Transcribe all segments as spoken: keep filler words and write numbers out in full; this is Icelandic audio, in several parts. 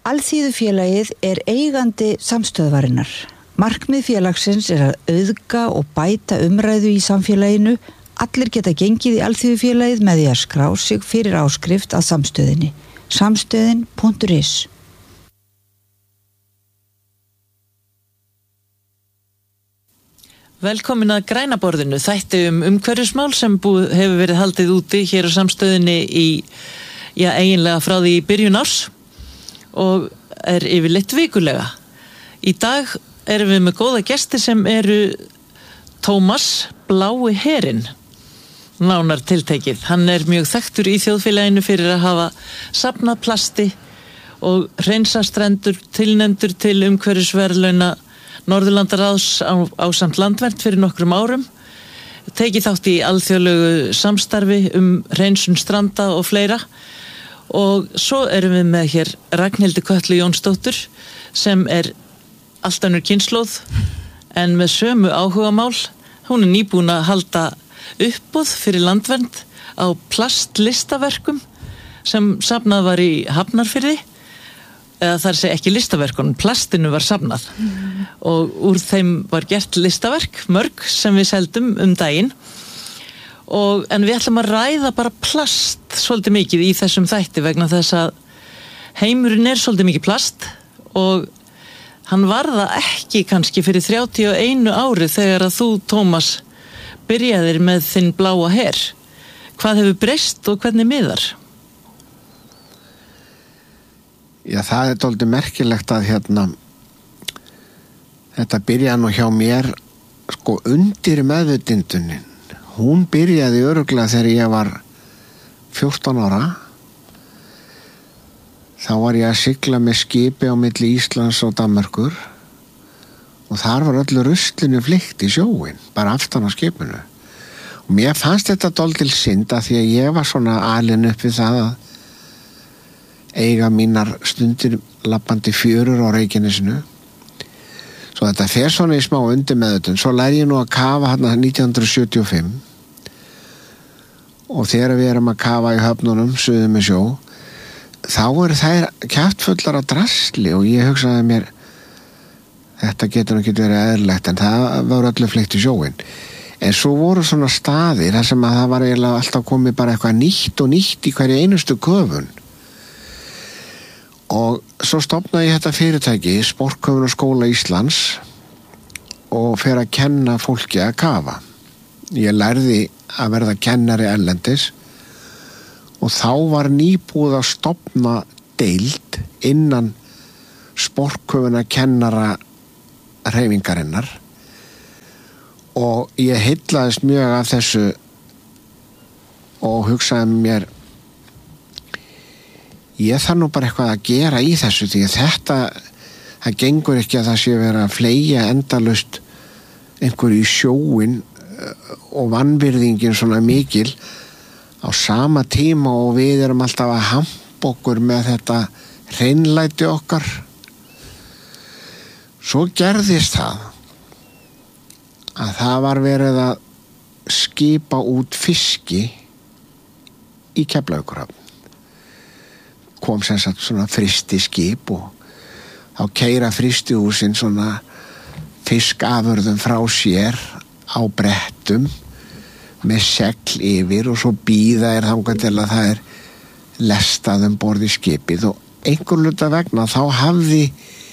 Alþýðufélagið er eigandi samstöðvarinnar. Markmið félagsins er að auðga og bæta umræðu í samfélaginu. Allir geta gengið í Alþýðufélagið með því að skrá sig fyrir áskrift að samstöðinni. samstöðin punktur is. Velkomin að grænaborðinu, þætti um umhverfismál sem búið, hefur verið haldið úti hér á samstöðinni í, já, eiginlega frá því í byrjun árs og er yfirleitt vikulega. Í dag erum við með góða gesti sem eru Tómas Blái herinn, nánar tiltekið. Hann er mjög þekktur í þjóðfélaginu fyrir að hafa safnað plasti og hreinsa strendur, tilnefndur til umhverfisverðlauna Norðurlandaráðs á, á samt landvernd fyrir nokkrum árum, tekið þátt í alþjóðlegu samstarfi um hreinsun stranda og fleira. Og svo erum við með hér Ragnhildi Kötlu Jónsdóttur sem er allt önnur kynslóð en með sömu áhugamál. Hún er nýbúin að halda uppboð fyrir landvernd á plastlistaverkum sem safnað var í Hafnarfirði. Eða þar sé ekki listaverkunum, plastinu var safnað mm. og úr þeim var gert listaverk, mörg sem við seldum um daginn. Og, en við ætlum að ræða bara plast svolítið mikið í þessum þætti vegna þess að heimurinn er svolítið mikið plast og hann var það ekki kannski fyrir þrjátíu og einu ári þegar að þú, Tómas, byrjaðir með þinn bláa her. Hvað hefur breyst og hvernig miðar? Já, það er dálítið merkilegt að hérna þetta byrjaði nú hjá mér sko undir meðvitundunin. Hún byrjaði örugglega þegar ég var fjórtán ára. Þá var ég að sigla með skipi á milli Íslands og Danmerkur og þar var öllu ruslinu fleygt í sjóinn, bara aftan á skipinu. Og mér fannst þetta dálítil synd að því að ég var svona alinn upp við það að eiga mínar stundir lappandi fjörur á Reykjanesinu. Svo þetta fer svona í smá undir meðutun. Svo læri ég nú að kafa hérna nítján hundruð sjötíu og fimm og þegar við erum að kafa í höfnunum suður með sjó, þá eru þær kjaftfullar af drasli og ég hugsaði mér þetta getur nú ekki verið eðlilegt, en það var öllu fleygt í sjóinn. En svo voru svona staðir þar sem að það var eiginlega alltaf komið bara eitthvað nýtt og nýtt í hverju einustu köfun. Og svo stofnaði ég þetta fyrirtæki, Sportköfun og skóla Íslands, og fer að kenna fólki að kafa. Ég lærði að verða kennari erlendis og þá var nýbúið að stofna deild innan sportköfuna kennara hreyfingarinnar og ég heillaðist mjög af þessu og hugsaði mér ég þarf nú bara eitthvað að gera í þessu því að þetta, það gengur ekki að það sé vera að fleygja endalaust einhverju í sjóinn og vanvirðingin svona mikil á sama tíma og við erum alltaf að hampa okkur með þetta hreinlæti okkar. Svo gerðist það að það var verið að skipa út fiski í Keflavíkurhöfn. Kom sem sagt svona frystiskip og þá keyra frystihúsin svona fiskafurðum frá sér á brettum með segl yfir og svo bíða er þangað til að það er lestað um borð í skipið og einhver hluta vegna þá hafði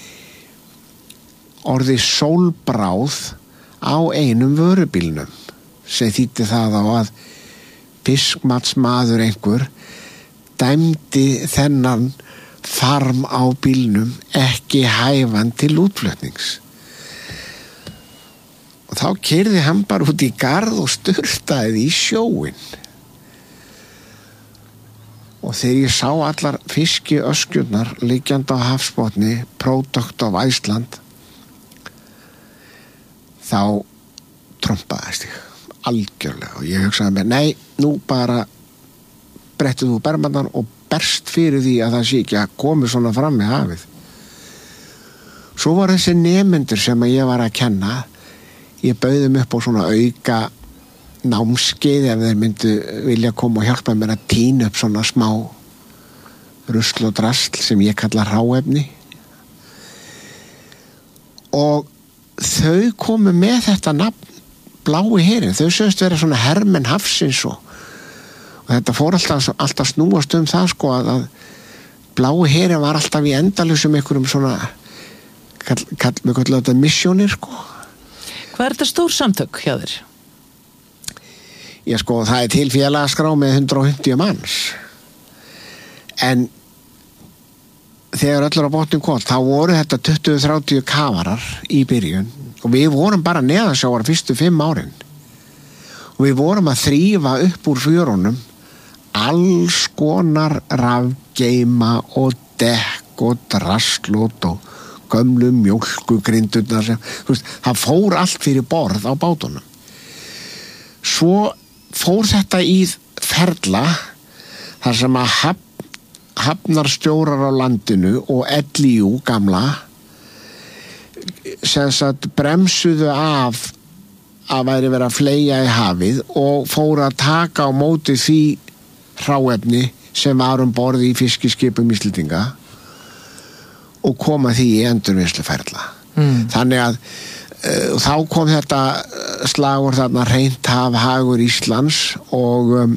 orðið sólbráð á einum vörubílnum sem þýddi það á að fiskmatsmaður einhver dæmdi þennan farm á bílnum ekki hæfan til útflutnings. Og þá keyrði hann bara út í garð og sturtaði í sjóinn. Og þegar ég sá allar fiskiöskjurnar liggjandi á hafsbotni, Product of Iceland, þá trompaðist ég algjörlega og ég hugsaði mér, nei, nú bara brettið þú bermandan og berst fyrir því að það sé ekki að komi svona fram með hafið. Svo var þessi nemendur sem ég var að kenna, ég bauði mig upp á svona auka námskeið ef þeir myndu vilja koma og hjálpa mér að tína upp svona smá rusl og drasl sem ég kalla hráefni, og þau komu með þetta nafn blái herinn. Þau sögust vera svona hermenn hafsins, og, og þetta fór alltaf, alltaf snúast um það sko að, að blái herinn var alltaf í endalusum einhverjum svona kall, kall, með kallar þetta missjónir sko. Hvað er þetta stór samtök hjá þér? Já sko, það er til félagaskrá með hundrað og fimmtíu manns, en þegar öllur á botnum kom, þá voru þetta tuttugu til þrjátíu kafarar í byrjun, og við vorum bara neðansjávar fyrstu fimm árin, og við vorum að þrífa upp úr fjörunum alls konar rafgeima og dekk og drasslút og gömlu mjólkugrindurnar sem, þú veist, það fór allt fyrir borð á bátunum. Svo fór þetta í ferla þar sem að hafn hafnarstjórar á landinu og L I U gamla sem sagt bremsuðu af að væri verið að fleygja í hafið og fóru að taka á móti því hráefni sem var um borði í fiskiskipum Íslendinga og koma því í endurvinnsluferla. Mm. Þannig að uh, þá kom þetta slagur þarna hreint haf hagur Íslands og um,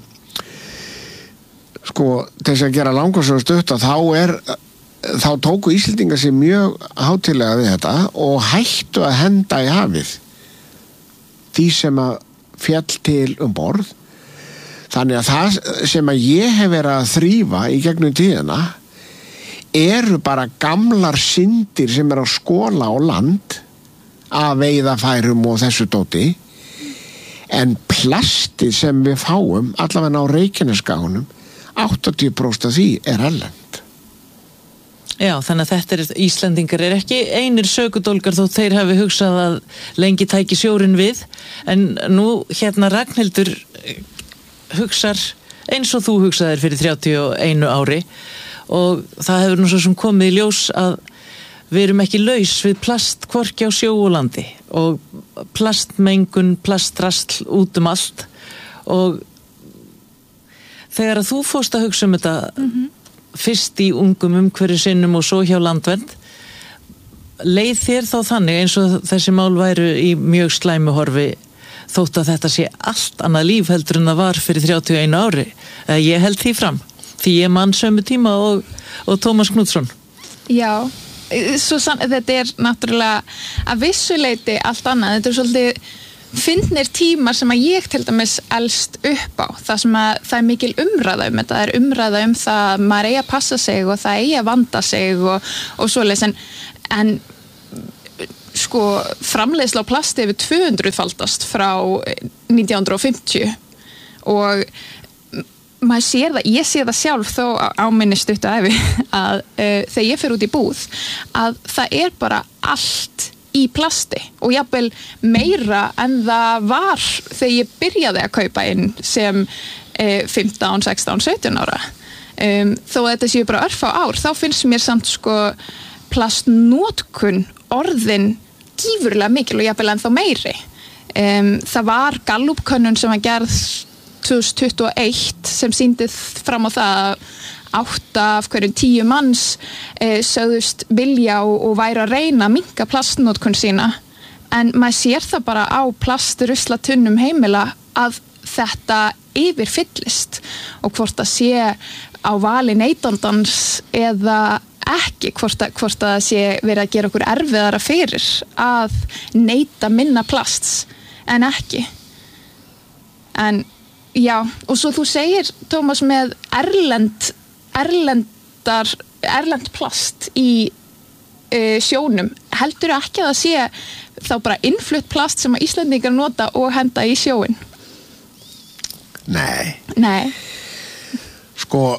sko, til þess að gera langar svo stutt að þá er þá tóku Íslendingar sér mjög hátíðlega við þetta og hættu að henda í hafið því sem að féll til um borð. Þannig að það sem að ég hef verið að þrífa í gegnum tíðina eru bara gamlar syndir sem er að skóla á land að veiðafærum og þessu dóti, en plastið sem við fáum allavega á Reykjanesskaganum áttatíu prósent af því er erlend. Já, þannig að þetta er, Íslendingar er ekki einir sökudólgar þó þeir hafi hugsað að lengi tæki sjórinn við, en nú hérna Ragnhildur hugsar eins og þú hugsaðir fyrir þrjátíu og einu ári, og það hefur nú svo sem komið í ljós að við erum ekki laus við plast hvorki á sjó og landi, og plastmengun, plastdrasl út um allt, og þegar að þú fórst að hugsa um þetta mm-hmm. fyrst í ungum umhverju sinnum og svo hjá Landvernd, leið þér þá þannig eins og þessi mál væru í mjög slæmu horfi þótt að þetta sé allt annað líf heldur en það var fyrir þrjátíu og einu ári? Ég held því fram, því ég mann sömu tíma og, og Tómas Knútsson. Já, svo sann, þetta er náttúrulega að vissuleiti allt annað, þetta er svolítið fyndnir tímar sem að ég til dæmis elst upp á, það sem að það er mikil umræða um þetta, það er umræða um það að maður eigi að passa sig og það eigi að vanda sig og, og svoleiðis, en, en sko framleiðsla á plasti yfir tvö hundruð faldast frá nítján hundruð og fimmtíu og maður sér það, ég sé það sjálf þó á minni stuttu ævi að uh, þegar ég fer út í búð að það er bara allt í plasti og jafnvel meira en það var þegar ég byrjaði að kaupa inn sem eh, fimmtán, sextán, sautján ára. Um, þó að þetta séu bara örfá ár, þá finnst mér samt sko plastnotkun orðin gífurlega mikil og jafnvel ennþá meiri. Um, það var Gallup-könnun sem var gerð tvö þúsund tuttugu og eitt sem sýndi fram á það að átta af hverjum tíu manns eh, sögðust vilja og, og væri að reyna að minnka plastnotkun sína, en maður sér það bara á plastruslatunnum heimila að þetta yfirfyllist og hvort það sé á vali neytandans eða ekki, hvort að, hvort að það sé verið að gera okkur erfiðara fyrir að neyta minna plasts en ekki. En já, og svo þú segir, Tómas, með erlend erlendar erlend plast í uh, sjónum, heldur ekki að það sé þá bara innflutt plast sem að Íslendingar nota og henda í sjóin? Nei. Nei. Sko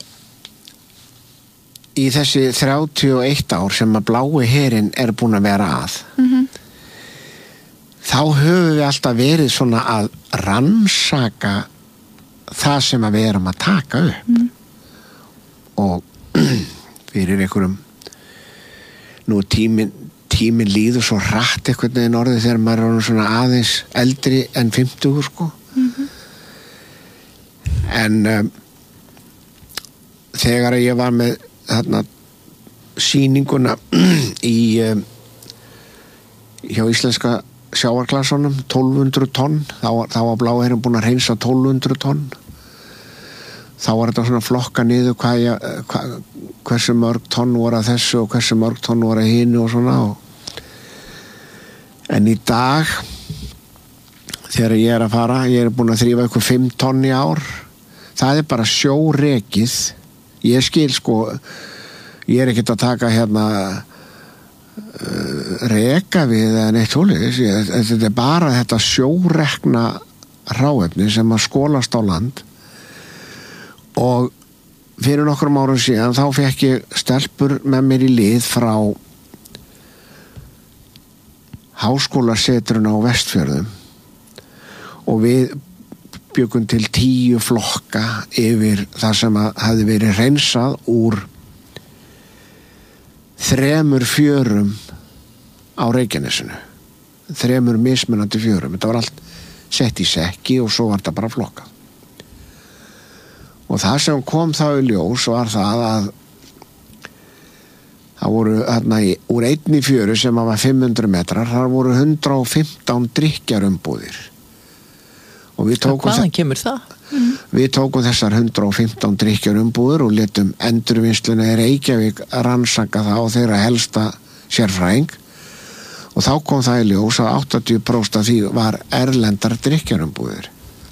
í þessi þrjátíu og eitt ár sem að blái herinn er búin að vera að mm-hmm. þá höfum við alltaf verið svona að rannsaka það sem að við erum að taka upp mm. og fyrir einhverjum nú tímin, tímin líður svo hratt einhvern veginn orðið þegar maður er svona aðeins eldri en fimmtugur sko mm-hmm. en um, þegar ég var með þarna sýninguna í um, hjá íslenska sjávarklassanum tólf hundruð tonn, þá, þá var Bláherinn búin að reynsa tólf hundruð tonn. Þá var þetta svona flokka niður hvað ég, hvað, hversu mörg tonn voru að þessu og hversu mörg tonn voru að hinu og svona og... en í dag þegar ég er að fara, ég er búin að þrífa ykkur fimm tonn í ár, það er bara sjórekið. Ég skil sko, ég er ekkert að taka hérna uh, reka við eða neitt svoleiðis, þetta er bara þetta sjórekna hráefni sem að skolast á land. Og fyrir nokkrum árum síðan þá fekk ég stelpur með mér í lið frá háskólasetruna á Vestfjörðum og við bjökum til tíu flokka yfir það sem að hafði verið hreinsað úr þremur fjörum á Reykjanesinu, þremur mismunandi fjörum. Þetta var allt sett í sekki og svo var þetta bara flokkað. Og það sem kom þá í ljós var það að það voru hérna úr einni fjöru sem var fimm hundruð metrar, þar voru hundrað og fimmtán drykkjarumbúðir. Og við tókum, hvaðan kemur það? Mm. Við tókum þessar hundrað og fimmtán drykkjarumbúðir og letum endurvinnsluna í Reykjavík rannsaka það og þeirra helsta sérfræðing. Og þá kom það í ljós að áttatíu prósent af því var erlendar drykkjarumbúðir.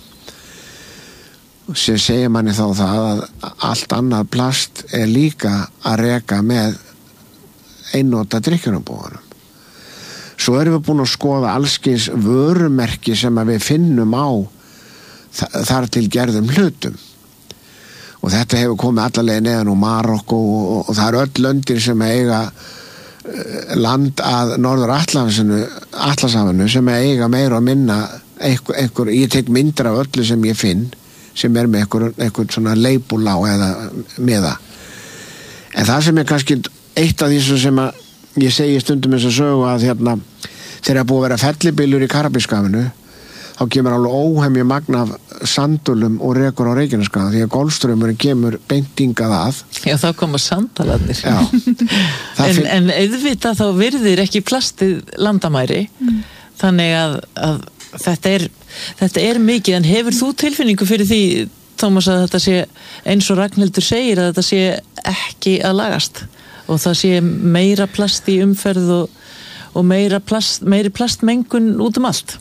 Sem segir manni þá það að allt annað plast er líka að reka með einnota drykkjarumbúðunum. Svo erum við búin að skoða allskyns vörumerki sem að við finnum á þar til gerðum hlutum. Og þetta hefur komið allalega neðan úr Marokko og, og, og það eru öll löndin sem eiga land að Norður Atlantshafinu sem eiga meira að minna einhver, einhver, ég tek myndir af öllu sem ég finn sem er með einhver, einhver svona leipúl á eða meða. En það sem er kannski eitt af því sem að ég segi stundum þess að sögu að hérna, þegar það búið að vera fellibylur í Karabískafinu, þá kemur alveg óhemju magna af sandulum og rekur á Reykjaneskaga því að Golfstraumurinn kemur beint hingað að. Já, þá koma sandalarnir. Já. en, finn... en auðvitað þá virðir ekki plastið landamæri, mm. þannig að, að þetta er, þetta er mikið, en hefur þú tilfinningu fyrir því, Tómas, að þetta sé eins og Ragnhildur segir að þetta sé ekki að lagast og það sé meira plast í umferð og, og meira plast, meiri plastmengun út um allt?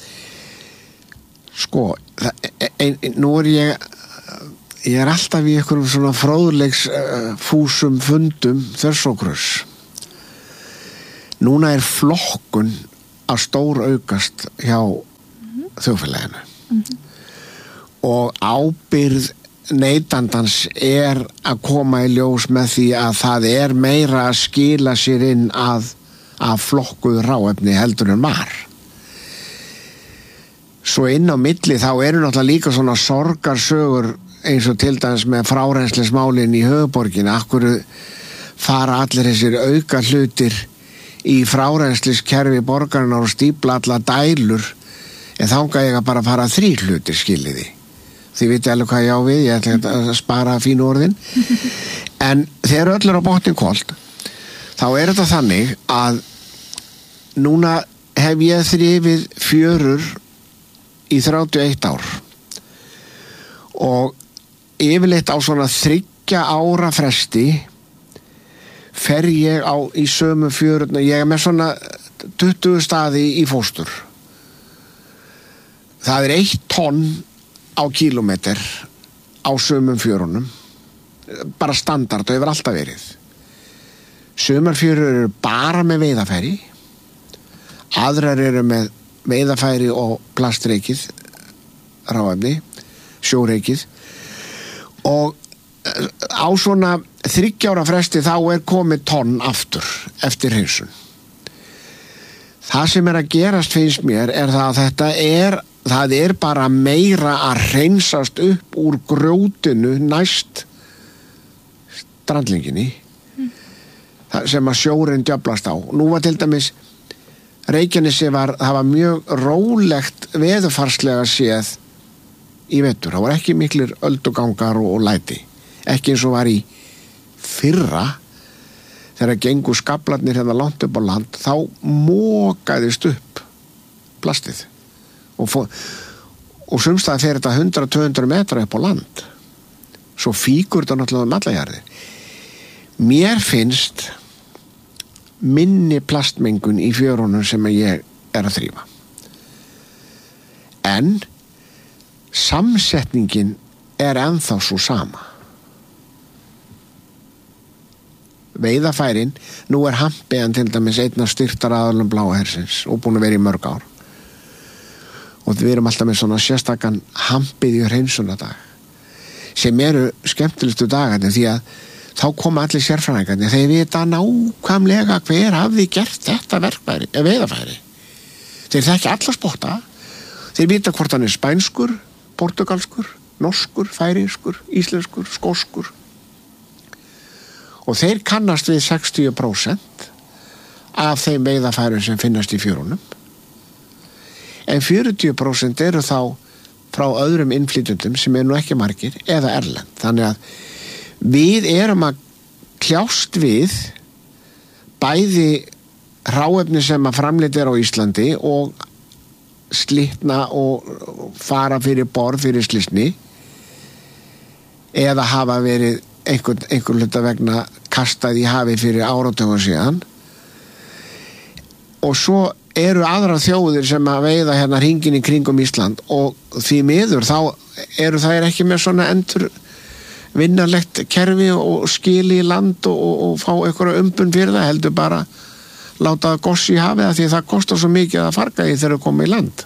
Sko, það, ein, nú er ég ég er alltaf í einhverjum svona fróðleiks uh, fúsum fundum þversókrus. Núna er flokkun að stór aukast hjá mm-hmm. þjóðfélaginu mm-hmm. og ábyrgð neytandans er að koma í ljós með því að það er meira að skila sér inn að, að flokkuð hráefni heldur en var. Svo inn á milli þá eru náttúrulega líka svona sorgarsögur eins og til dæmis með frárenslismálin í höfuborgin. Akkur fara allir þessir auka hlutir í frárensliskerfi borgarinnar og stípla alla dælur, en þangað ég að bara fara þrý hlutir, skiljiði. Þið viti alveg hvað ég á við, ég ætla að spara fínu orðin. En þegar öll er á botnin kolt, þá er þetta þannig að núna hef ég þrifið fjörur í þrjátíu og eitt ár. Og yfirleitt á svona þriggja ára fresti fer ég á í sömu fjörurna, ég er með svona tuttugu staði í fóstur. Það er eitt tonn á kílómeter á sömum fjörunum, bara standard, það hefur alltaf verið. Sömur fjörur eru bara með veiðafæri, aðrar eru með veiðafæri og plastreikið, ráefni, sjóreikið, og á svona þriggjára fresti þá er komið tonn aftur eftir hreinsun. Það sem er að gerast finnst mér er það að þetta er, það er bara meira að hreinsast upp úr grjótinu næst strandlinginni mm. sem að sjórinn djöflast á. Nú var til dæmis Reykjanesi var, það var mjög rólegt veðurfarslega séð í vetur. Það var ekki miklir öldugangar og, og læti. Ekki eins og var í fyrra þegar gengu skaflarnir hérna langt upp á land þá mókaðist upp plastið og, fó, og sumstaði fer þetta hundrað til tvö hundruð metra upp á land svo fíkur þetta náttúrulega um alla jarðir. Mér finnst minni plastmengun í fjörunum sem ég er að þrífa en samsetningin er ennþá svo sama. Veiðafærin, nú er hampiðan til dæmis einn af styrktaraðalum Bláa hersins og búin að vera í mörg ár og við erum alltaf með svona sérstakann hampið í hreinsunadag sem eru skemmtilegustu dagarnir því að þá koma allir sérfræðingarnir þeir vita nákvæmlega hver hafði gert þetta verkfæri, eða veiðafæri þeir þekki alla spotta þeir vita hvort hann er spænskur portugalskur, norskur, færiðskur íslenskur, skoskur og þeir kannast við sextíu prósent af þeim veiðafærum sem finnast í fjörunum en fjörutíu prósent eru þá frá öðrum innflytjendum sem eru nú ekki margir eða erlend. Þannig að við erum að kljást við bæði hráefni sem að framleitt er á Íslandi og slitna og fara fyrir borð fyrir slysni eða hafa verið einhvern, einhvern hluta vegna kastað í hafi fyrir áratugum síðan og svo eru aðrar þjóðir sem að veiða hérna hringinn í kringum Ísland og því miður þá eru þær ekki með svona endur vinnarlegt kerfi og skili í land og, og, og fá einhverja umbun fyrir það heldur bara láta það gossi í hafið því það kostar svo mikið að farga í þegar það koma í land.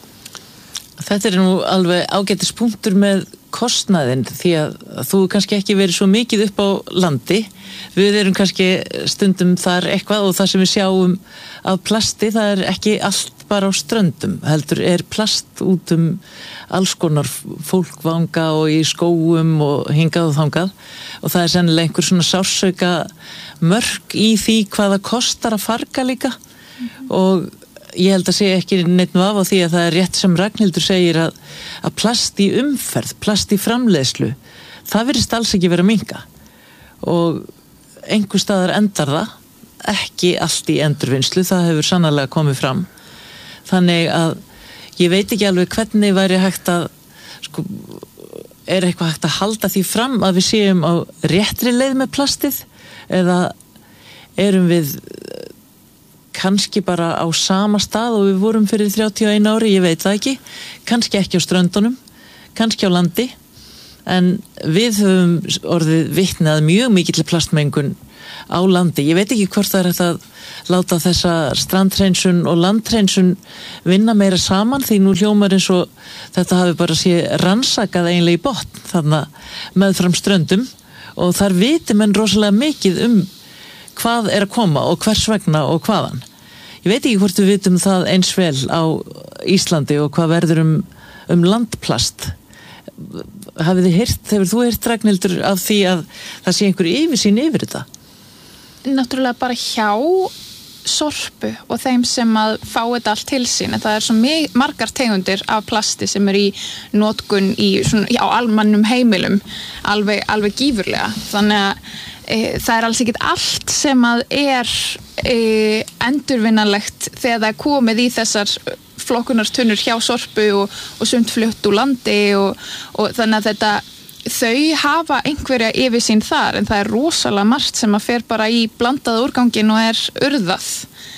Þetta er nú alveg ágætis punktur með kostnaðinn því að, að þú kannski ekki verið svo mikið upp á landi. Við erum kannski stundum þar eitthvað og það sem við sjáum af plasti það er ekki allt bara á ströndum. Heldur er plast út um alls konar fólkvanga og í skóum og hingað og þangað og það er sennilega einhver svona sársauka mörk í því hvað það kostar að farga líka mm-hmm. og ég held að segja ekki neitt vaf á því að það er rétt sem Ragnhildur segir að, að plast í umferð, plast í framleiðslu, það virðist alls ekki vera að minnka og einhver staðar endar það, ekki allt í endurvinnslu, það hefur sannarlega komið fram. Þannig að ég veit ekki alveg hvernig væri hægt að, sko, er eitthvað hægt að halda því fram að við séum á réttri leið með plastið eða erum við kannski bara á sama stað og við vorum fyrir þrjátíu og einu ári, ég veit það ekki, kannski ekki á ströndunum, kannski á landi, en við höfum orðið vitnað mjög mikill plastmengun á landi. Ég veit ekki hvort það er hægt að láta þessa strandhreinsun og landhreinsun vinna meira saman því nú hljómar eins og þetta hafi bara sé rannsakað eiginlega í botn, þannig meðfram ströndum og þar viti menn rosalega mikið um hvað er að koma og hvers vegna og hvaðan. Ég veit ekki hvort við vitum það eins vel á Íslandi og hvað verður um, um landplast. Hafið þið heyrt, hefur þú heyrt Ragnhildur af því að það sé einhver yfirsýn yfir þetta? Náttúrulega bara hjá Sorpu og þeim sem að fá þetta allt til sín. Það er svo margar tegundir af plasti sem er í notkun í svona, já, almannum heimilum alveg, alveg gífurlega. Þannig að e, það er alls ekkert allt sem að er e, endurvinnanlegt þegar það er komið í þessar flokkunartunnur hjá Sorpu og, og sumt flutt úr landi og, og þannig að þetta þau hafa einhverja yfirsýn þar en það er rosalega margt sem að fer bara í blandaða úrgangin og er urðað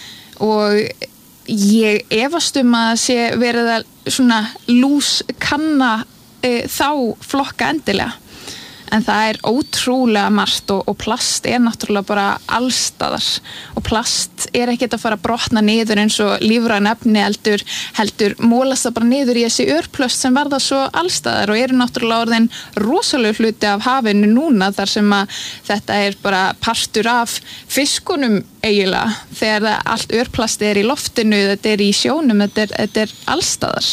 og ég efast um að sé verið að svona lús kanna e, þá flokka endilega en það er ótrúlega margt og, og plast er náttúrulega bara allstaðar og plast er ekkert að fara að brotna niður eins og lífræn efni heldur, heldur mólast það bara niður í þessi örplöst sem verða svo allstaðar og eru náttúrulega orðin rosalega hluti af hafinu núna þar sem að þetta er bara partur af fiskunum eiginlega þegar það, allt örplast er í loftinu, þetta er í sjónum, þetta er, þetta er allstaðar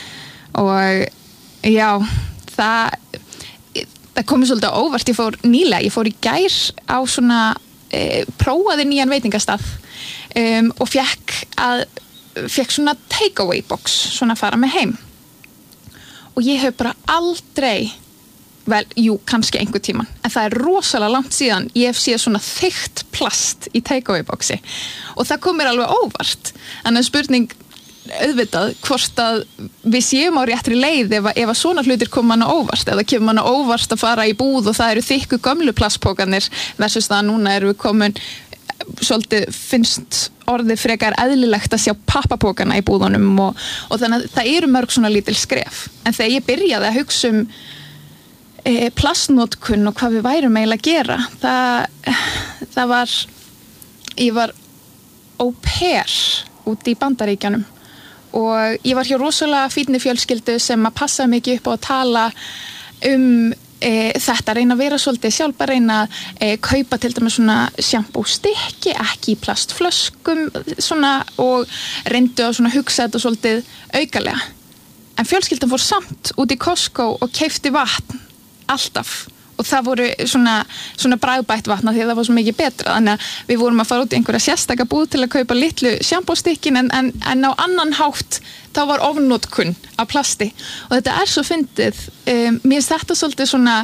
og já, það Það komið svolítið á óvart, ég fór nýlega, ég fór í gær á svona, e, prófaði nýjan veitingastað um, og fekk, að, fekk svona takeaway box, svona að fara með heim. Og ég hef bara aldrei vel, jú, kannski einhver tíman en það er rosalega langt síðan ég hef séð svona þykkt plast í take-away boxi og það kom mér alveg óvart en það er spurning auðvitað hvort að við séum á réttri leið ef að, ef að svona hlutir kom manna óvart eða kemur manna óvart að fara í búð og það eru þykku gömlu plastpókarnir versus það að núna erum við komin svolítið finnst orðið frekar eðlilegt að sjá pappapókana í búðunum og, og þannig að það eru mörg svona lítil skref en þegar ég byrjaði að hugsa um e, plastnotkun og hvað við værum eiginlega að gera það, það var ég var au pair út í Bandaríkjanum og ég var hjá rosalega fínni fjölskyldu sem að passa mikið upp á að tala um E, þetta reyna að vera svolítið sjálfbar reyna að e, kaupa til dæmis svona sjampóstykki, ekki í plastflöskum svona og reyndu að svona hugsa þetta svolítið aukalega en fjölskyldan fór samt út í Costco og keypti vatn alltaf og það voru svona, svona bragðbætt vatna því að það var svo mikið betra þannig að við vorum að fara út í einhverja sérstaka búð til að kaupa litlu sjampóstykkin en, en, en á annan hátt þá var ofnotkun af plasti og þetta er svo fyndið um, mér er þetta svolítið svona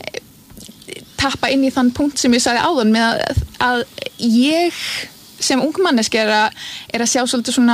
tappa inn í þann punkt sem ég sagði áðan með að, að ég sem ungmanneski er að, er að sjá svolítið svona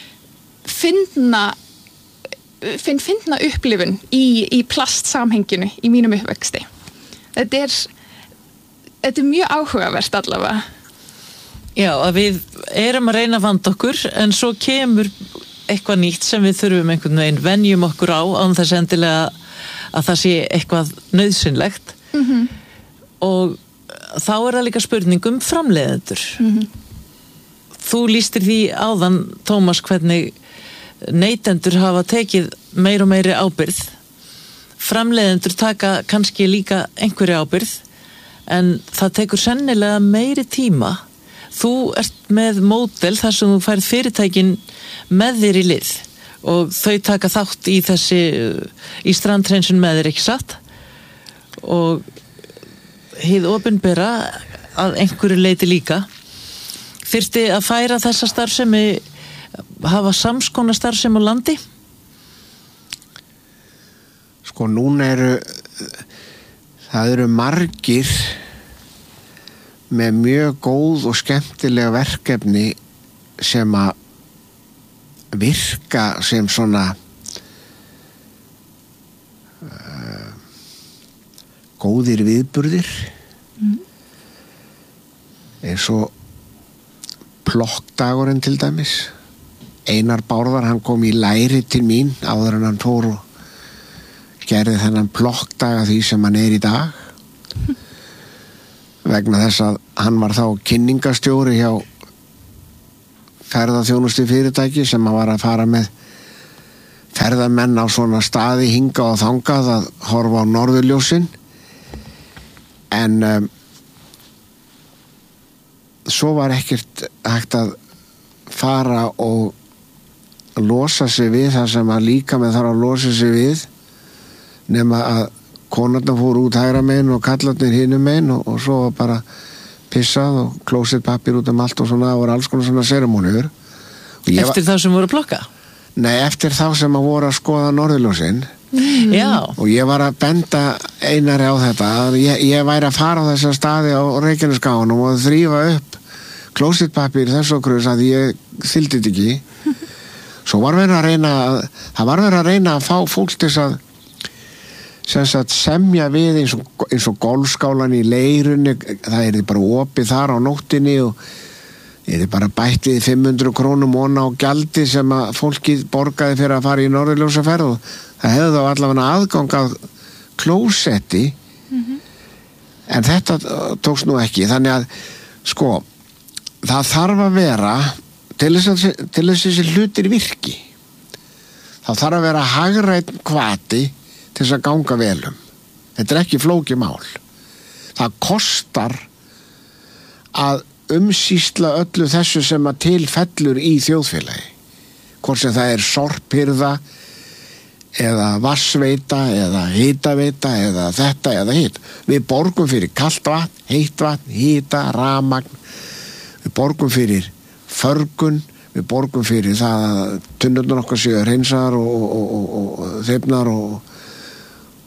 fyndna finn fyndna upplifun í, í plastsamhenginu í mínum uppvexti þetta er þetta er mjög áhugavert allavega Já, að við erum að reyna að vanda okkur en svo kemur eitthvað nýtt sem við þurfum einhvern veginn venjum okkur á án þess endilega að það sé eitthvað nauðsynlegt mm-hmm. og þá er það líka spurning um framleiðendur mm-hmm. Þú lýstir því áðan Tómas hvernig neytendur hafa tekið meir og meiri ábyrgð framleiðendur taka kannski líka einhverju ábyrgð en það tekur sennilega meiri tíma þú ert með módel þar sem þú færð fyrirtækin með þér í lið og þau taka þátt í þessi í strandhreinsun með þér ekki satt og hið opinbera að einhverju leiti líka þyrfti að færa þessa starfsemi hafa samskona starfsemi á landi Sko núna eru það eru margir með mjög góð og skemmtilega verkefni sem að virka sem svona uh, góðir viðburðir mm. eins og plokkdagurinn til dæmis Einar Bárðar hann kom í læri til mín áður en hann fór og gerði þennan plokkdaga því sem hann er í dag vegna þess að hann var þá kynningastjóri hjá ferðaþjónustu fyrirtæki sem að var að fara með ferðamenn á svona staði hingað og þangað að horfa á norðurljósin en um, svo var ekkert hægt að fara og losa sig við það sem að líka með þarf að losa sig við nema að konarnar fóru út hægra megin og kallarnir hinum megin og, og svo bara pissað og klósettpappír út um allt og svona, það voru alls konar svona seremóniur. Eftir þá sem voru að plokka? Nei, eftir þá sem að voru að skoða norðurljósin. Mm. Já. Og ég var að benda Einari á þetta, að ég, ég væri að fara á þessa staði á Reykjanesskaganum og þrífa upp klósettpappír þess og krus að ég þyldi þetta ekki. Svo var verið að reyna, það var verið að reyna að fá fólk til að sem sagt semja við eins og, eins og golfskálan í Leirunni, það er bara opið þar á nóttinni og er bara bætt við fimm hundruð krónum onna á gjaldi sem að fólki borgaði fyrir að fara í norðurljósaferð og það hefði þá allavega aðgang að klósetti mm-hmm. en þetta tókst nú ekki þannig að sko það þarf að vera til þess að til þess að þessi hlutir virki þá þarf að vera hagræn hvati til þess að ganga velum. Þetta er ekki flókið mál. Það kostar að umsýsla öllu þessu sem að tilfellur í þjóðfélagi. Hvort sem það er sorphirða eða vassveita eða hitaveita eða þetta eða hitt. Við borgum fyrir kalt vatn, heitt vatn, hita, rafmagn. Við borgum fyrir förgun, við borgum fyrir það að tunnurnar okkar séu hreinsaðar og, og, og, og þeifnar og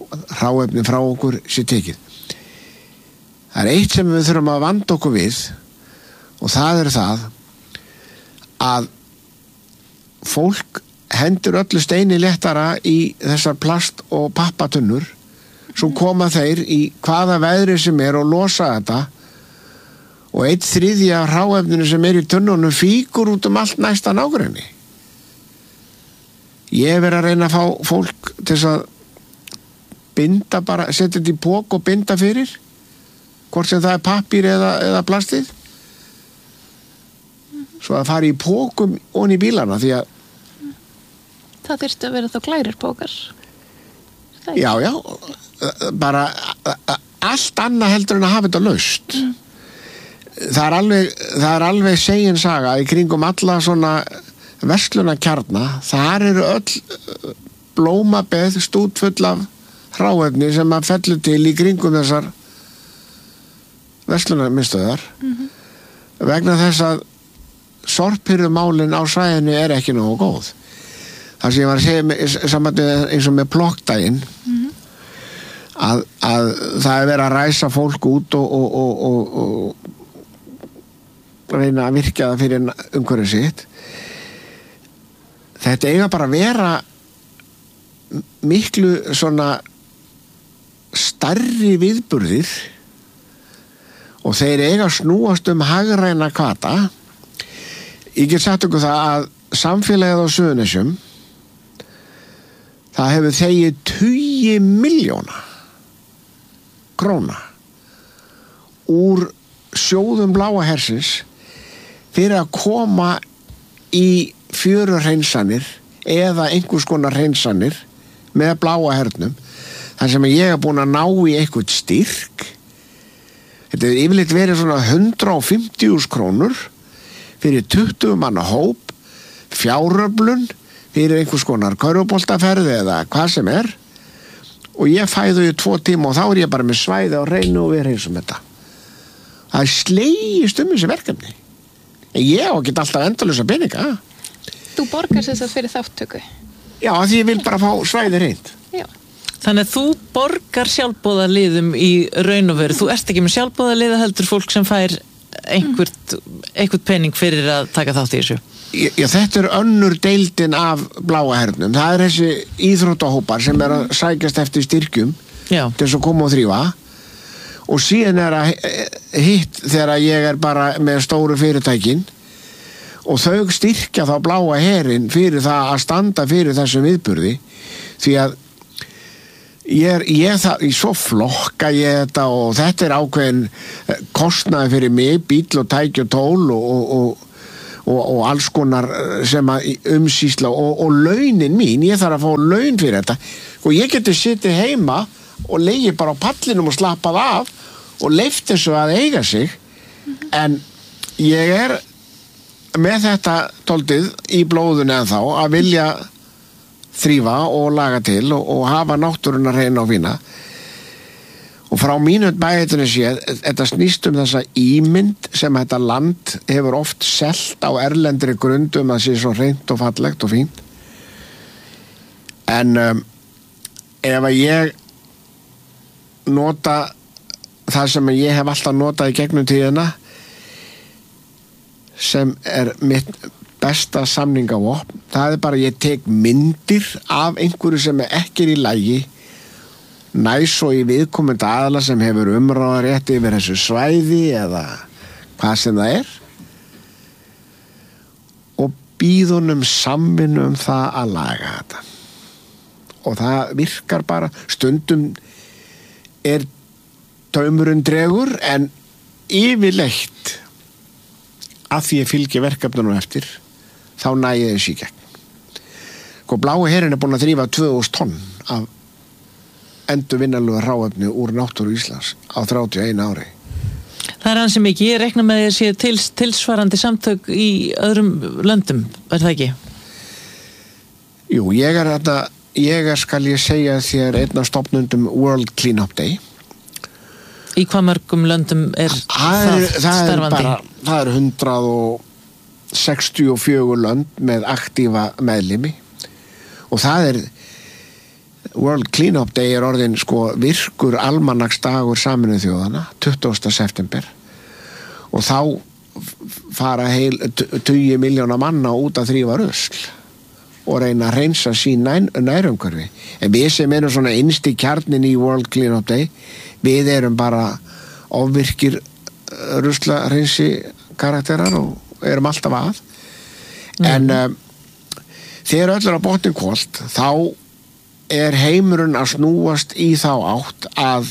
hráefni frá okkur sé tekið. Það er eitt sem við þurfum að vanda okkur við og það er það að fólk hendur öllu steini léttara í þessar plast- og pappatunnur svo koma þeir í hvaða veðri sem er og losa þetta og eitt þriðji af hráefninu sem er í tunnunum fíkur út um allt næsta nágrenni. Ég hef verið að reyna að fá fólk til þess að binda bara, setja þetta í pók og binda fyrir hvort sem það er pappír eða, eða plastið svo að fara í pókum onni í bílana því að Það þyrfti að vera þá glærir pókar. já, já bara allt annað heldur en að hafa þetta laust mm. það er alveg það er alveg segin saga í kringum alla svona verslunarkjarna þar eru öll blómabeð stútfull af hráefni sem að fellur til í kringum þessar verslunarmiðstöðvar mm-hmm. vegna þess að sorphirðumálin á svæðinu er ekki nógu góð. Það sem ég var að segja saman eins og með plokkdaginn mm-hmm. að, að það er verið að ræsa fólk út og, og, og, og, og reyna að virkja það fyrir umhverfið sitt. Þetta eiga bara að vera miklu svona stærri viðburðir og þeir eiga að snúast um hagræna hvata. Ég get sagt okkur það að samfélagið á Suðurnesjum það hefur þegið tugi milljóna króna úr sjóðum Bláa hersins fyrir að koma í fjörurhreinsanir eða einhvers konar hreinsanir með Bláa hernum þar sem ég er búin að ná í eitthvað styrk. Þetta er yfirleitt verið svona hundrað og fimmtíu þúsund krónur fyrir tuttugu manna hóp, fjáröflun fyrir einhvers konar körfuboltaferð eða hvað sem er og ég fæðu í tvo tíma og þá er ég bara með svæði á hreinu og við hreinsum þetta. Það er slegist um þessi verkefni. En ég á ekki alltaf endalausa peninga. Þú borgar þess að fyrir þáttöku? Já, því ég vil bara fá svæði hreint. Já. Þannig að þú borgar sjálfboðaliðum í raun og veru. Þú ert ekki með sjálfboðaliða heldur fólk sem fær einhvert, einhvert pening fyrir að taka þátt í þessu. Já, þetta er önnur deildin af Bláa hernum. Það er þessi íþróttahópar sem er að sækjast eftir styrkjum Já. til þess að koma og þrífa og síðan er að hitt þegar ég er bara með stóru fyrirtækin og þau styrkja þá Bláa herin fyrir það að standa fyrir þessum viðburði því að ég er, ég það, í svo flokka ég þetta og þetta er ákveðin kostnaði fyrir mig, bíll og tæki og tól og, og, og, og, og alls konar sem að umsýsla og, og launin mín, ég þarf að fá laun fyrir þetta og ég geti sittið heima og leiði bara á pallinum og slappað af og leyft þessu að eiga sig mm-hmm. en ég er með þetta tóltið í blóðunni ennþá að vilja þrífa og laga til og, og hafa náttúruna hreina og fína og frá mínu bæðinu séð þetta snýst um þessa ímynd sem þetta land hefur oft selt á erlendri grundum að sé svo hreint og fallegt og fínt en um, ef að ég nota það sem ég hef alltaf notað í gegnum tíðina sem er mitt besta samningavopn, það er bara ég tek myndir af einhverju sem er ekki í lagi næs og í viðkomandi aðla sem hefur umráðarétt yfir þessu svæði eða hvað sem það er og býðunum samvinnu um það að laga þetta og það virkar bara stundum er taumurinn dregur en yfirleitt að því ég fylgi verkefnunum eftir þá næði þessi í gegn. Sko Blái herinn er búin að þrífa tvö þúsund tonn af endurvinnanlegu hráefni úr náttúru Íslands á þrjátíu og einu ári. Það er ansi mikið, ég rekna með því að sé tils, tilsvarandi samtök í öðrum löndum, er það ekki? Jú, ég er þetta, ég er skal ég segja þér einn af stofnundum World Cleanup Day. Í hvað mörgum löndum er það, það, er, það starfandi? Er bara, það er hundrað sextíu og fjögur lönd með aktífa meðlimi og það er World Cleanup Day er orðin sko virkur almanaksdagur Sameinuðu þjóðanna tuttugasta september og þá fara heil tugi miljóna manna út að þrífa rusl og reyna að hreinsa sín nær, nærumhverfi. En við sem erum svona innst í kjarnin í World Cleanup Day, við erum bara ofvirkir rusla hreinsi karakterar og erum alltaf að. Mm. En um, þegar öll er á botnin hvolft, þá er heimurinn að snúast í þá átt að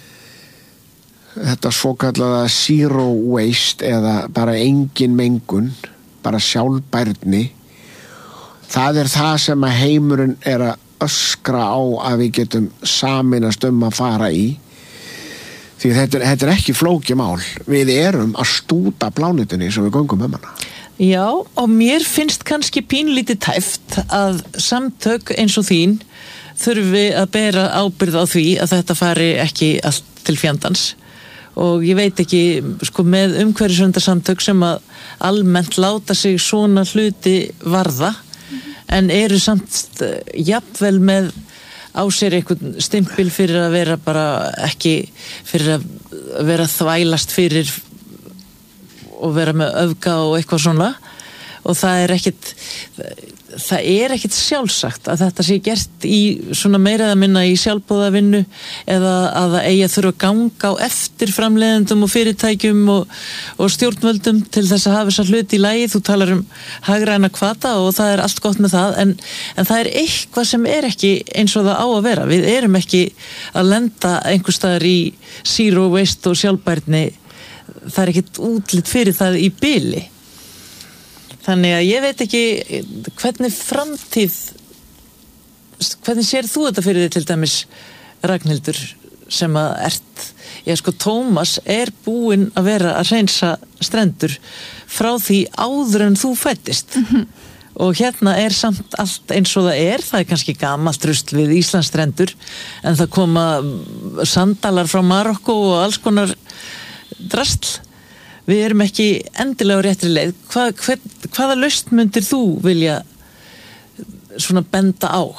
þetta svokallaða zero waste eða bara engin mengun, bara sjálfbærni, það er það sem að heimurinn er að öskra á að við getum sameinast um að fara í. Því þetta er, þetta er ekki flókið mál. Við erum að stúta plánetunni sem við göngum um hana. Já, og mér finnst kannski pínlítið tæft að samtök eins og þín þurfi að bera ábyrgð á því að þetta fari ekki allt til fjandans. Og ég veit ekki, sko, með umhverfisverndarsamtök sem að almennt láta sig svona hluti varða, en eru samt jafnvel með á sér einhvern stimpil fyrir að vera bara ekki, fyrir að vera þvælast fyrir og vera með öfga og eitthvað svona, og það er ekkit það er ekkit sjálfsagt að þetta sé gert í svona meira eða minna í sjálfboðavinnu eða að það eigi að þurfa að ganga á eftir framleiðendum og fyrirtækjum og, og stjórnvöldum til þess að hafa þessa hluti í lagi. Þú talar um hagræna hvata og það er allt gott með það, en, en það er eitthvað sem er ekki eins og það á að vera. Við erum ekki að lenda einhvers staðar í zero waste og sjálfbærni. Það er ekkit útlit fyrir það í bili. Þannig að ég veit ekki hvernig framtíð, hvernig sér þú þetta fyrir þig til dæmis, Ragnhildur, sem að ert, já sko, Tómas er búinn að vera að hreinsa strendur frá því áður en þú fæddist. Mm-hmm. Og hérna er samt allt eins og það er, það er kannski gamalt rusl við Íslandsstrendur, en það koma sandalar frá Marokko og alls konar drasl. Við erum ekki endilega á réttri leið. Hvað, hvað, hvaða lausn myndir þú vilja svona benda á?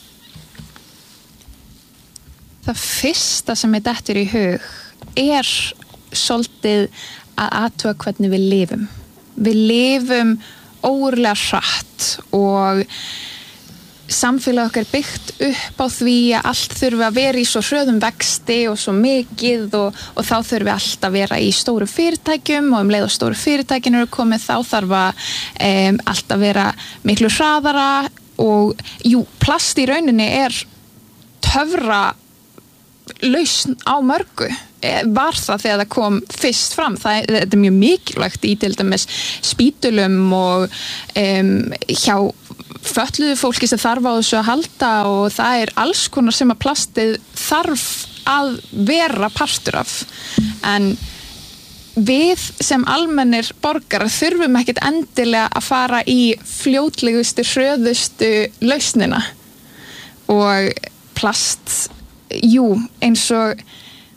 Það fyrsta sem er dettur í hug er svolítið að athuga hvernig við lifum. Við lifum ógurlega hratt og samfélag okkar byggt upp á því að allt þurfi að vera í svo hröðum vexti og svo mikið og, og þá þurfi allt að vera í stóru fyrirtækjum og um leið og stóru fyrirtækin eru komið þá þarf að um, allt að vera miklu hraðara og jú, plast í rauninni er töfra lausn á mörgu. Var það þegar það kom fyrst fram. Það er, þetta er mjög mikilvægt í til dæmis spítulum og um, hjá fötluðu fólki sem þarf á þessu að halda og það er alls konar sem að plastið þarf að vera partur af. En við sem almennir borgarar þurfum ekkert endilega að fara í fljótlegustu, hröðustu lausnina. Og plast, jú, eins og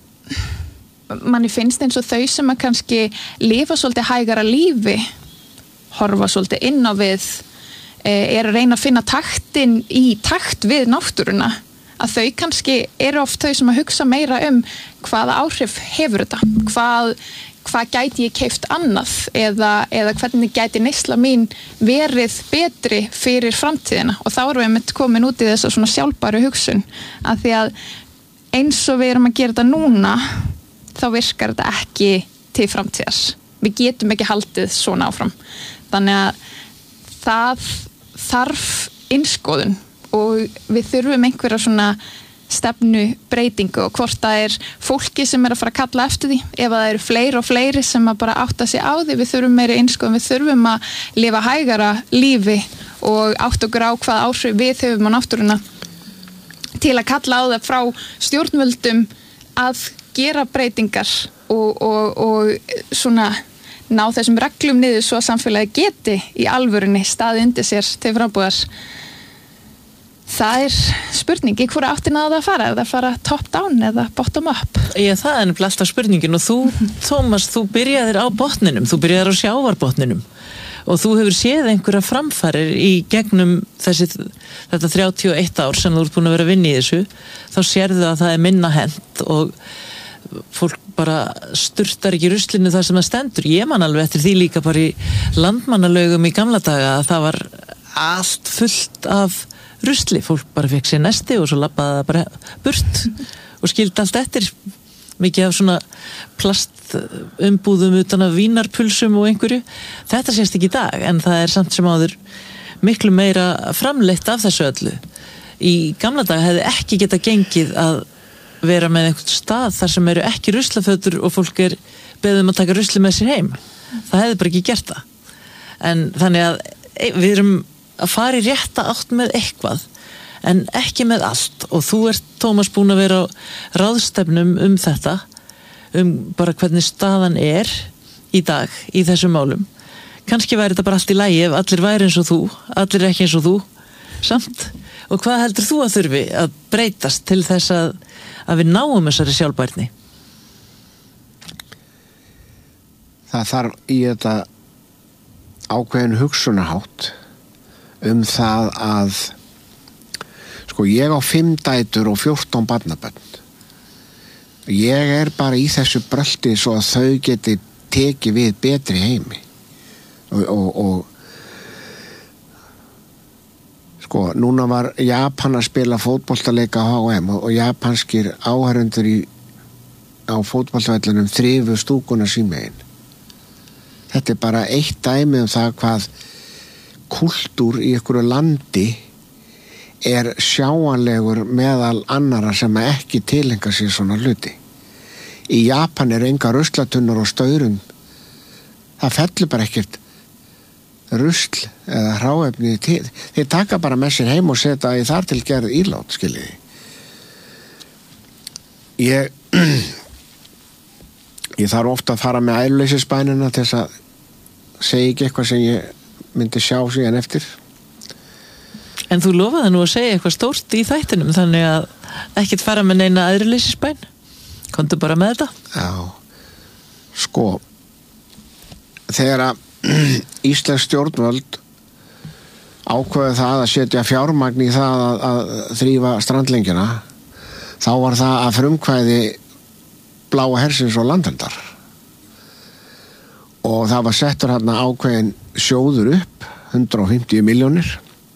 manni finnst eins og þau sem að kannski lifa svolítið hægara lífi, horfa svolítið inn á við, er að reyna að finna taktin í takt við náttúruna, að þau kannski eru oft þau sem að hugsa meira um hvaða áhrif hefur þetta, hvað, hvað gæti ég keypt annað eða, eða hvernig gæti neysla mín verið betri fyrir framtíðina. Og þá erum við einmitt komin út í þessa svona sjálfbæru hugsun, að því að eins og við erum að gera þetta núna þá virkar þetta ekki til framtíðar. Við getum ekki haldið svona áfram. Þannig að það þarf innskoðun og við þurfum einhverja svona stefnu breytingu og hvort það er fólki sem er að fara að kalla eftir því, ef það eru fleiri og fleiri sem að bara átta sig á því, við þurfum meiri innskoðun, við þurfum að lifa hægara lífi og átta okkur á hvað áhrif við höfum á náttúruna til að kalla á það frá stjórnvöldum að gera breytingar og, og, og svona ná þessum reglum niður svo að samfélagi geti í alvörunni staðið undir sér til frambúðar. Það er spurning í hverju áttina það að fara, eða að fara top down eða bottom up. Já, það er nefnilega alltaf spurningin og þú, Tómas, þú byrjaðir á botninum, þú byrjaðir á sjávarbotninum og þú hefur séð einhverja framfarir í gegnum þessi, þetta þrjátíu og eitt ár sem þú ert búin að vera að vinna í þessu, þá sérðu að það er minna hent og fólk bara sturtar ekki ruslinu þar sem það stendur. Ég man alveg eftir því líka bara í landmannalaugum í gamla daga að það var allt fullt af rusli, fólk bara fekk sér nesti og svo labbaði það bara burt og skildi allt eftir, mikið af svona plastumbúðum utan af vínarpulsum og einhverju. Þetta sést ekki í dag, en það er samt sem áður miklu meira framleitt af þessu öllu. Í gamla dag hefði ekki geta gengið að vera með einhvern stað þar sem eru ekki ruslafötur og fólk er beðið um að taka rusli með sér heim. Það hefði bara ekki gert það. En þannig að við erum að fara í rétta átt með eitthvað, en ekki með allt. Og þú ert, Tómas, búin að vera á ráðstefnum um þetta, um bara hvernig staðan er í dag í þessum málum. Kannski væri þetta bara allt í lagi ef allir væri eins og þú, allir ekki eins og þú, samt. Og hvað heldur þú að þurfi að breytast til þess að, að við náum þessari sjálfbærni? Það þarf í þetta ákveðin hugsunarhátt um það að sko ég á fimm dætur og fjórtán barnabörn. Ég er bara í þessu brölti svo að þau geti tekið við betri heimi og, og, og sko núna var Japan að spila fótboltaleika á H M og, og japanskir áhærundur í á fótboltavellunum þrifu stúkuna sín megin. Þetta er bara eitt dæmi um það hvað kultúr í einhverju landi er sjáanlegur meðal annara sem ekki tilenga sér svona hluti. Í Japan er enga ruslatunnar og staurum. Það fellur bara ekkert rusl eða hráefni til. Þeir taka bara með sér heim og setja í þar til gerð ílát, skiljiði. Ég ég þarf ofta að fara með æluleysisbænina til þess að segja ekki eitthvað sem ég myndi sjá síðan eftir. En þú lofaði nú að segja eitthvað stórt í þættinum, þannig að ekkert fara með neina æðruleysisbæn. Komdu bara með þetta. Já, sko þegar að íslensk stjórnvöld ákveðu það að setja fjármagn í það að, að þrífa strandlengjuna, þá var það að frumkvæði Bláa hersins og Landverndar. Og það var settur hérna ákveðin sjóður upp, hundrað og fimmtíu milljónir.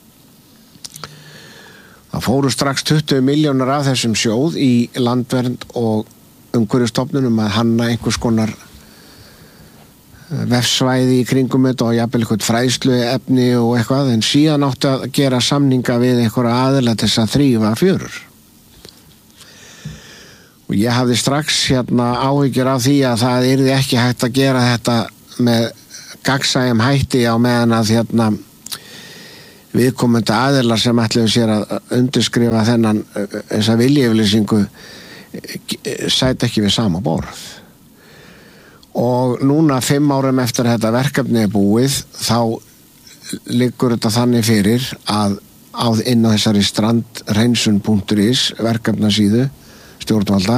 Það fóru strax tuttugu milljónir af þessum sjóð í Landvernd og umhverfisstofnunum að hanna einhvers konar vefsvæði í kringum þetta og jafnvel eitthvað fræðsluefni og eitthvað, en síðan áttu að gera samninga við einhverja aðila til þess að þrífa fjörur. Og ég hafði strax hérna áhyggjur af því að það yrði ekki hægt að gera þetta með gagnsæjum hætti á meðan að hérna viðkomandi aðilar sem ætluðu sér að undirskrifa þennan þessa viljayfirlýsingu sæti ekki við sama borð. Og núna fimm árum eftir þetta verkefni er búið, þá liggur þetta þannig fyrir að á inn á þessari strandhreinsun punktur is verkefnasíðu stjórnvalda,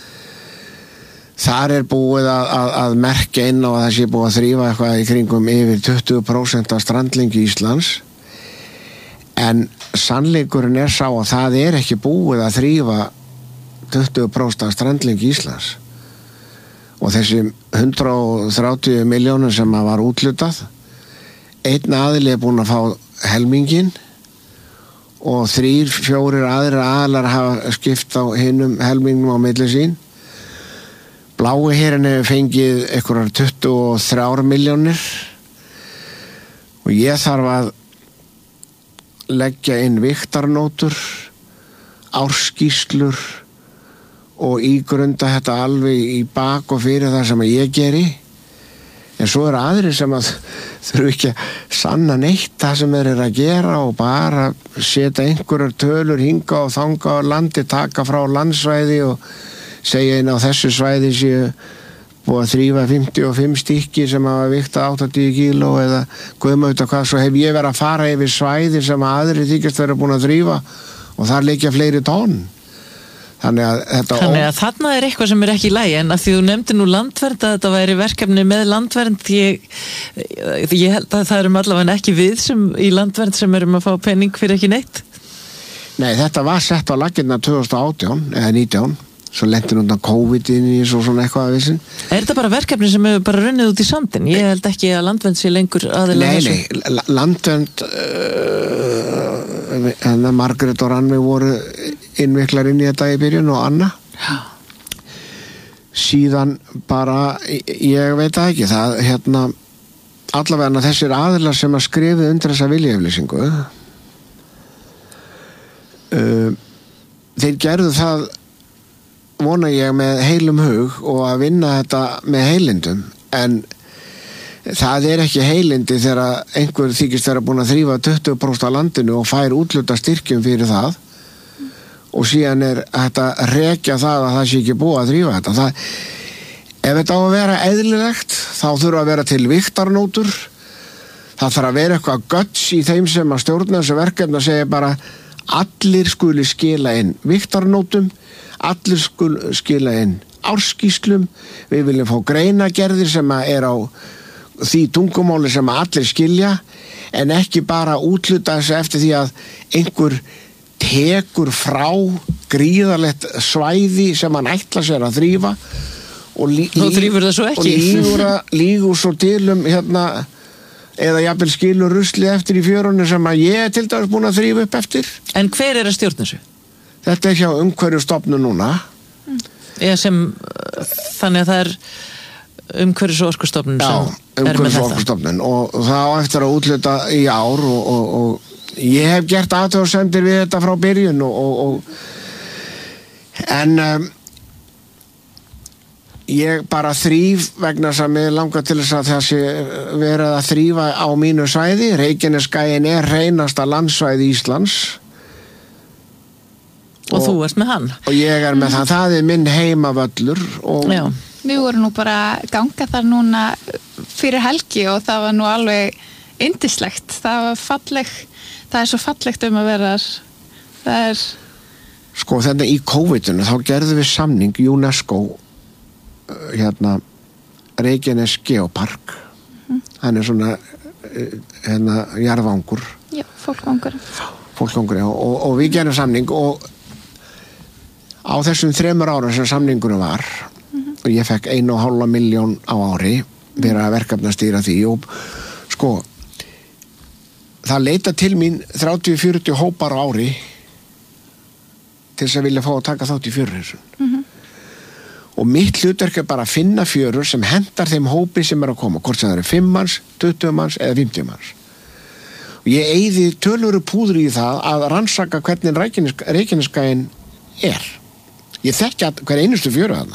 þar er búið að, að, að merkja inn á að það sé búið að þrífa eitthvað í kringum yfir tuttugu prósent af strandlengi Íslands, en sannleikurinn er sá að það er ekki búið að þrífa tuttugu prósent af strandlengi Íslands. Og þessi hundrað og þrjátíu milljónir sem að var útlutað, einn aðili er búin að fá helmingin og þrýr, fjórir aðrir aðlar hafa skipt á hinum helmingnum á milli sín. Blái herinn hefur fengið einhverjar tuttugu og þrjár milljónir og ég þarf að leggja inn vigtarnótur, árskýrslur og ígrunda þetta alveg í bak og fyrir það sem ég geri. En svo eru aðrir sem að þurfu ekki að sanna neitt það sem þeir eru að gera og bara setja einhverjar tölur hinga og þanga á landi, taka frá landsvæði og segja inn á þessu svæði séu búið að þrífa fimmtíu og fimm stykki sem hafa vigtað áttatíu kíló eða guðma auðvitað hvað, svo hef ég verið að fara yfir svæði sem aðrir þykjast verið búin að þrífa og þar liggja fleiri tonn. Þannig að þetta Þannig að þarna er eitthvað sem er ekki í lagi, en að því þú nefndi nú landvernd að þetta væri verkefni með landvernd, ég, ég held að það erum allavega ekki við sem í landvernd sem erum að fá penning fyrir ekki neitt. Nei, þetta var sett á laggirna tvö þúsund og átján eða nítján, svo lentir undan COVID-in í svo svona eitthvað að vissin. Er þetta bara verkefni sem hefur bara runnið út í sandin? Ég held ekki að landvernd sé lengur aðilega þessu. Nei, nei, landvernd uh, en Margrét og Rannveig voru innviklar inn í þetta í byrjun og Anna. Já. Síðan bara, ég veit það ekki, það hérna allavega þessir aðilar sem að skrifa undir þessa viljayfirlýsingu uh, þeir gerðu það vona ég með heilum hug og að vinna þetta með heilindum, en það er ekki heilindi þegar einhver þykist vera búin að þrífa tuttugu prósent af landinu og fær útluta styrkjum fyrir það og síðan er þetta rekja það að það sé ekki búið að þrífa þetta. Það, ef þetta á að vera eðlilegt þá þurfa að vera til vigtarnótur, það þarf að vera eitthvað guts í þeim sem að stjórna þessu verkefni að segja bara allir skuli skila inn vigtarnótum, allir skul skila inn árskýslum, við viljum fá greinagerðir sem er á því tungumáli sem allir skilja, en ekki bara útluta þessu eftir því að einhver tekur frá gríðarlegt svæði sem hann ætla sér að þrífa og, lí, Nú þrífur það svo ekki. og lígur, lígur svo til um hérna, eða jafnvel skilur rusli eftir í fjörunni sem að ég er til dæmis búin að þrífa upp eftir. En hver er að stjórna þessu? Þetta er hjá Umhverfisstofnun núna. Ég sem, þannig að það er Umhverfis- og orkustofnun sem Já, er með þetta. Umhverfis- og orkustofnun og það á eftir að útluta í ár og, og, og ég hef gert athugasemdir við þetta frá byrjun og, og, og en um, ég bara þríf vegna þess að mig langar til þess að það sé verið að þrífa á mínu svæði. Reykjanesskaginn er hreinasta landsvæði Íslands og, og þú ert með hann og ég er með það, það er minn heimavöllur og Já. Við vorum nú bara að ganga þar núna fyrir helgi og það var nú alveg yndislegt, það var falleg það er svo fallegt um að vera það er sko þetta í COVID-inu þá gerðum við samning UNESCO hérna Reykjanes Geopark mm. hann er svona hérna jarðvangur já, fólkvangur fólkvangur, já, og, og við gerum samning og á þessum þremur ára sem samningunum var mm-hmm. og ég fekk einu og hálfa milljón á ári fyrir að verkefna stýra því og sko það leita til mín þrjátíu til fjörutíu hópar á ári til þess að vilja fá að taka þátt í fjörur mm-hmm. og mitt hlutverk er bara að finna fjörur sem hentar þeim hópi sem er að koma, hvort sem það eru fimm manns, tuttugu manns eða fimmtíu manns og ég eyði tölvöru púður í það að rannsaka hvernig Reykjanesskaginn er. Ég þekki að hver einustu fjöru þarna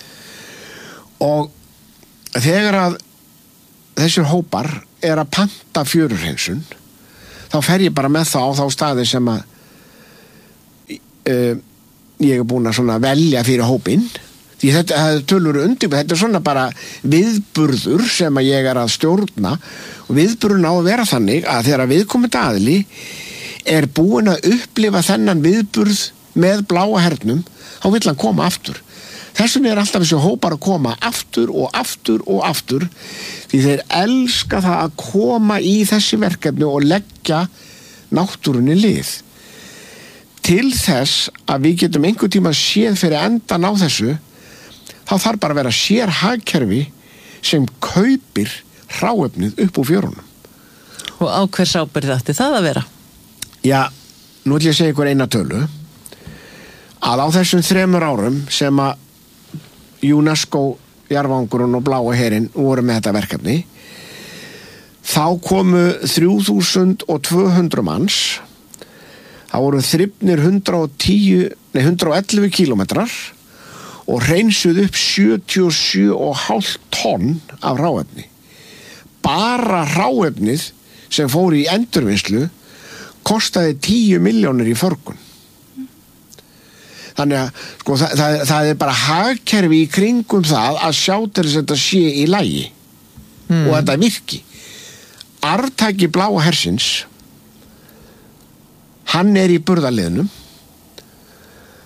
og þegar að þessir hópar er að panta fjörurhreinsun þá fer ég bara með það á þá staði sem að uh, ég er búin að svona velja fyrir hópinn því þetta er tölur undir þetta er svona bara viðburður sem að ég er að stjórna og viðburðun á að vera þannig að þegar viðkomandi aðili er búin að upplifa þennan viðburð með bláa hernum þá vill hann koma aftur. Þessum er alltaf þessi hópar að koma aftur og aftur og aftur því þeir elska það að koma í þessi verkefni og leggja náttúrunni lið. Til þess að við getum einhver tíma séð fyrir endan á þessu þá þarf bara að vera sér hagkerfi sem kaupir hráefnið upp úr fjörunum. Og á hvers ábyrgð ætti það að vera? Já, nú ætlum ég að segja ykkur eina tölu að á þessum þremur árum sem að UNESCO, jarðvangurinn og Blái herinn voru með þetta verkefni þá komu þrjú þúsund tvö hundruð manns það voru þrifnir hundrað og tíu, nei hundrað og ellefu kílómetrar og hreinsuð upp sjötíu og sjö og hálft tonn af hráefni bara hráefnið sem fór í endurvinnslu kostaði tíu milljónir í förgun. Þannig að sko, það, það, það er bara hagkerfi í kringum það að sjá til þess að þetta sé í lagi mm. og þetta virki. Arftaki Bláa hersins hann er í burðarliðnum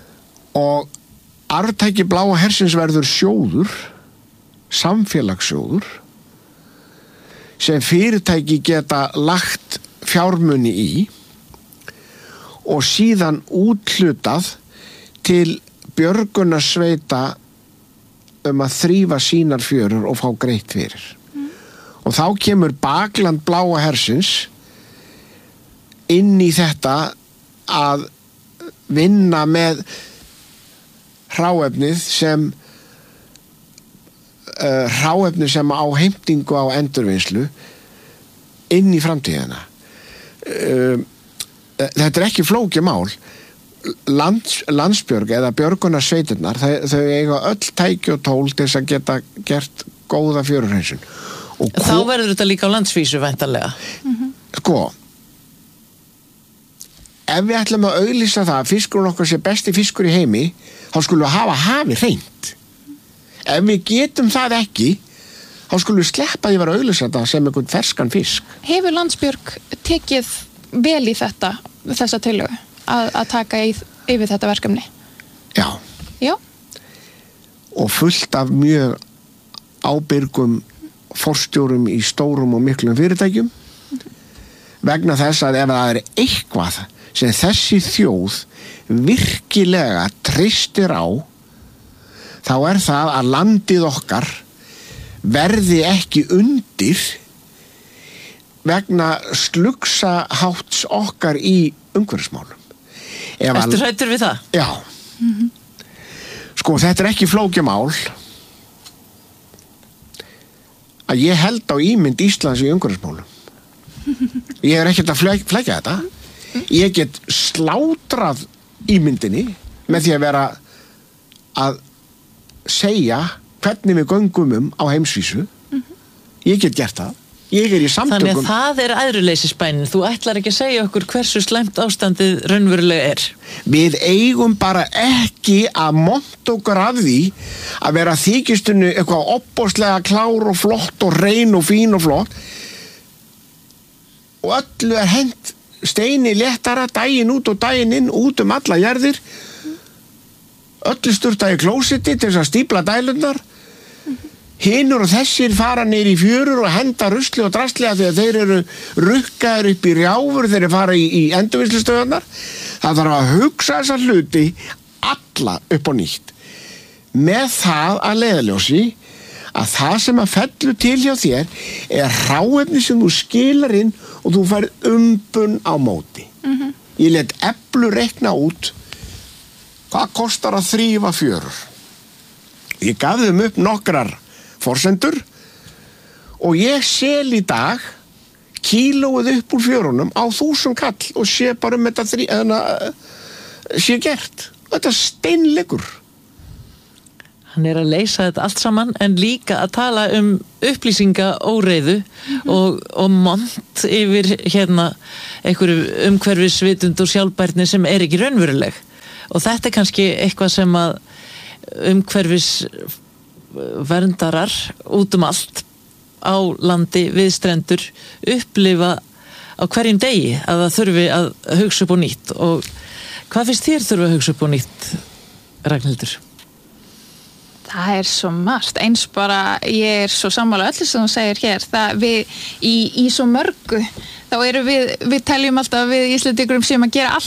og arftæki Bláa hersins verður sjóður, samfélagssjóður, sem fyrirtæki geta lagt fjármuni í og síðan úthlutað til björgunarsveita um að þrífa sínar fjörur og fá greitt fyrir. Mm. Og þá kemur bakland Bláa hersins inn í þetta að vinna með hráefnið sem uh, hráefnið sem á heimtingu á endurvinnslu inn í framtíðina. Uh, þetta er ekki flókið mál. Lands, landsbjörg eða björgunarsveitirnar, þau, þau eiga öll tæki og tól til þess að geta gert góða fjörurhreinsun. Þá verður þetta líka á landsvísu væntanlega. Mm-hmm. Sko, ef við ætlum að auglýsa það að fiskurinn okkar sé besti fiskur í heimi, þá skulum við hafa hafið hreint. Ef við getum það ekki, þá skulum við sleppa því að vera að auglýsa þetta sem einhvern ferskan fisk. Hefur Landsbjörg tekið vel í þetta, þessa tillögu, að, að taka í, yfir þetta verkefni? Já. Já. Og fullt af mjög ábyrgum forstjórum í stórum og miklum fyrirtækjum, vegna þess að ef það er eitthvað sem þessi þjóð virkilega treystir á, þá er það að landið okkar verði ekki undir vegna slugsahátts okkar í umhverfismálum. Ertu hræddur við það? Já. Mm-hmm. Sko, þetta er ekki flókið mál að ég held á ímynd Íslands í umhverfismálum. Ég er ekkert að flækja þetta. Ég get slátrað ímyndinni með því að vera að segja hvernig við göngum um á heimsvísu. Ég get gert það. Ég er í samtökum. Þannig að það er æðruleysisbænin. Þú ætlar ekki að segja okkur hversu slæmt ástandið raunverulega er. Við eigum bara ekki að monta okkur af því að vera þykistunni eitthvað opbóðslega klár og flott og rein og fín og flott. Og öllu er hent steini léttara daginn út og daginn inn út um alla jarðir. Öllu sturta í klósetti til þess að stípla dælurnar. Hinur og þessir fara niður í fjörur og henda rusli og drasli af því að þeir eru rukkaður upp í rjáfur þegar þeir fara í, í endurvinnslustöðarnar. Það þarf að hugsa þessa hluti alla upp á nýtt. Með það að leiðarljósi að það sem að fellur til hjá þér er hráefni sem þú skilar inn og þú færð umbun á móti. Mm-hmm. Ég let Eplu reikna út hvað kostar að þrífa fjörur. Ég gaf þeim upp nokkrar forsendur og ég sel í dag kílóið upp úr fjörunum á þúsund kall og sé bara um þetta þrí, eðna, sé gert. Þetta steinleikur. Hann er að leysa þetta allt saman en líka að tala um upplýsingaóreiðu mm-hmm. og, og mont yfir hérna einhverju umhverfisvitund og sjálfbærni sem er ekki raunveruleg. Og þetta er kannski eitthvað sem að umhverfis verndarar út um allt á landi við strendur upplifa á hverjum degi að það þurfi að hugsa upp á nýtt. Og hvað finnst þér þurfa að hugsa upp á nýtt, Ragnhildur? Það er svo margt, eins bara ég er svo sammála öllu sem þú segir hér, það við í, í svo mörgu þá eru við, við teljum alltaf við Íslendingurum sem að gera allt